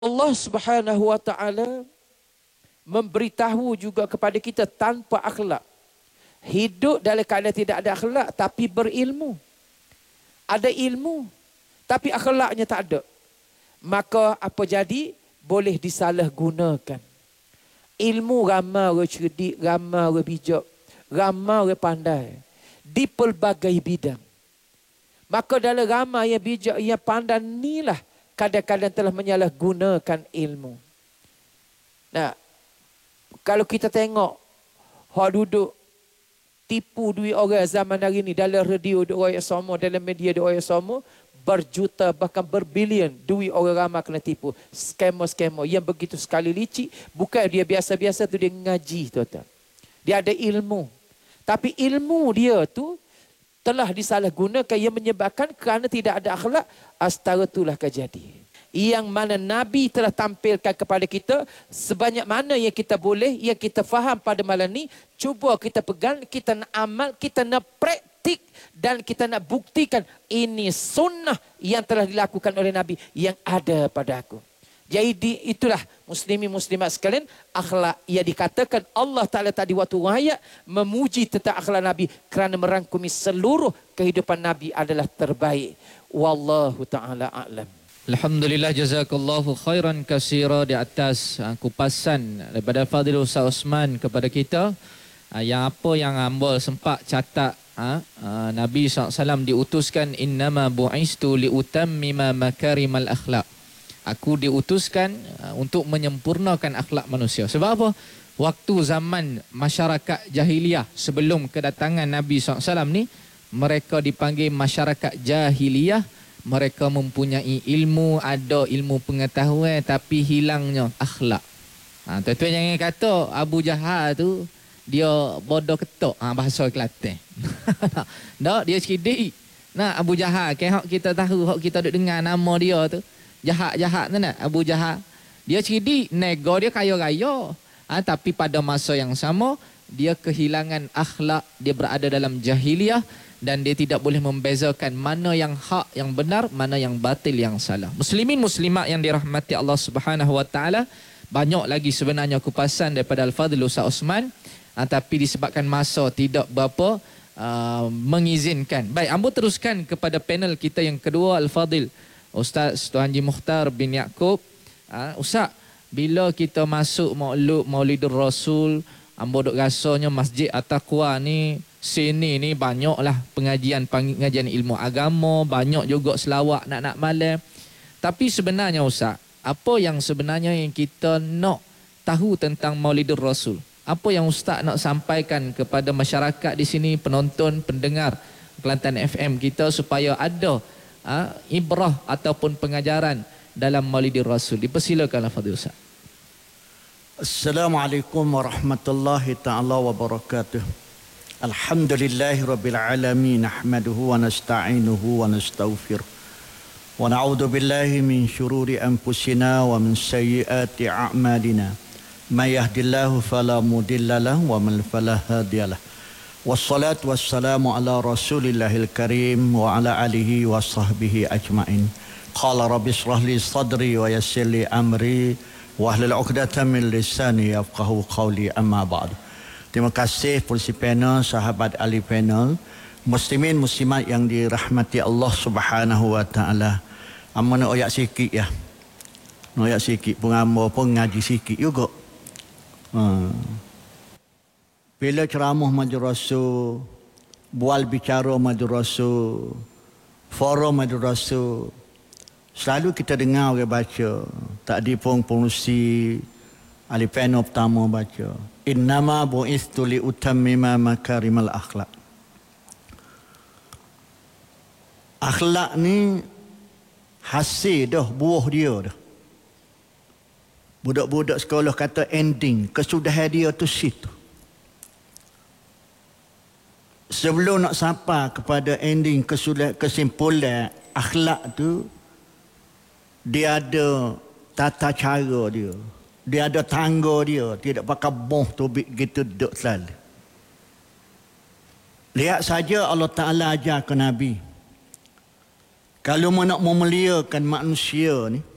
Allah Subhanahu wa taala memberitahu juga kepada kita tanpa akhlak. Hidup dalam keadaan tidak ada akhlak tapi berilmu. Ada ilmu tapi akhlaknya tak ada. Maka apa jadi? Boleh disalahgunakan. Ilmu ramai orang cerdik, ramai orang bijak, ramai orang pandai di pelbagai bidang. Maka dalam ramai yang bijak, yang pandai inilah kadang-kadang telah menyalahgunakan ilmu. Nah, kalau kita tengok hak duduk tipu duit orang zaman hari ni dalam radio duk royak semua, dalam media duk royak semua, berjuta bahkan berbilion duit orang ramai kena tipu. Scammer-scammer yang begitu sekali licik, bukan dia biasa-biasa tu, dia ngaji tuan-tuan. Dia ada ilmu. Tapi ilmu dia tu telah disalahgunakan yang menyebabkan kerana tidak ada akhlak, astara itulah kejadian. Yang mana Nabi telah tampilkan kepada kita sebanyak mana yang kita boleh, yang kita faham pada malam ni, cuba kita pegang, kita nak amal, kita nak praktik dan kita nak buktikan ini sunnah yang telah dilakukan oleh Nabi yang ada pada aku. Jadi itulah muslimin muslimat sekalian, akhlak yang dikatakan Allah Ta'ala tadi waktu ayat memuji tentang akhlak Nabi kerana merangkumi seluruh kehidupan Nabi adalah terbaik. Wallahu Ta'ala a'lam. Alhamdulillah, jazakallahu khairan kasira di atas kupasan daripada Fadil Ustaz Osman kepada kita. Yang apa yang hamba sempat catat, Nabi SAW diutuskan innama bu'istu liutammima makarimal akhlak. Aku diutuskan untuk menyempurnakan akhlak manusia. Sebab apa? Waktu zaman masyarakat jahiliyah sebelum kedatangan Nabi SAW ni, mereka dipanggil masyarakat jahiliyah. Mereka mempunyai ilmu, ada ilmu pengetahuan tapi hilangnya akhlak. Tuan-tuan jangan kata Abu Jahal tu dia bodoh ketok, bahasa Kelantan. Tak, dia cerdik. Nah, Abu Jahal, hak kita tahu, hak kita duk dengar nama dia tu. Jahat-jahat tu nak, Abu Jahal. Dia cerdik, nego dia kaya-raya. Tapi pada masa yang sama, dia kehilangan akhlak, dia berada dalam jahiliyah. Dan dia tidak boleh membezakan mana yang hak, yang benar, mana yang batil, yang salah. Muslimin muslimat yang dirahmati Allah Subhanahu wa taala, banyak lagi sebenarnya kupasan daripada Al-Fadhil Ustaz Osman, tapi disebabkan masa tidak berapa mengizinkan. Baik, ambo teruskan kepada panel kita yang kedua, Al-Fadhil Ustaz Tuan Haji Mukhtar bin Yaakob. Ustaz, bila kita masuk Maulidur Rasul, ambo duk rasanya Masjid At-Taqwa ni, sini ni banyaklah pengajian ilmu agama, banyak juga selawat nak malam. Tapi sebenarnya Ustaz, apa yang sebenarnya yang kita nak tahu tentang Maulidur Rasul? Apa yang Ustaz nak sampaikan kepada masyarakat di sini, penonton, pendengar Kelantan FM kita, supaya ada ibrah ataupun pengajaran dalam Maulidur Rasul? Dipersilakan Fadil Ustaz. Assalamualaikum warahmatullahi taala wabarakatuh. Alhamdulillahi rabbil alamin, nahmaduhu wa nasta'inuhu wa nastaghfiruh wa na'udzu billahi min syururi anfusina wa min sayyiati a'malina. May yahdihillahu fala mudilla lahu wa man fala hadiyalah. Wassalatu wassalamu ala rasulillahil karim wa ala alihi wa sahbihi ajmain. Qala rabbi shrah li sadri wa yassir li amri wahlul 'uqdatam min lisani yafqahu qawli, amma ba'du. Terima kasih polisi panel, sahabat ahli panel, muslimin muslimat yang dirahmati Allah Subhanahu wa taala. Amba nak oyak sikit ya. Nak oyak sikit pun amba pun ngaji sikit juga. Bila ceramah Maulidur Rasul, bual bicara Maulidur Rasul, forum Maulidur Rasul, selalu kita dengar orang baca. Tadi pun pengurusi ahli panel pertama baca, innama bu'istu li utammima makarimal akhlak. Akhlak ni hasil dah, buah dia dah. Budak-budak sekolah kata ending, kesudahan dia tu situ. Sebelum nak sampai kepada ending, kesimpulan akhlak tu, dia ada tata cara dia. Dia ada tangga dia, tidak pakai boh tubik gitu duduk selalu. Lihat saja Allah Ta'ala ajar ke Nabi, kalau nak memuliakan manusia ni,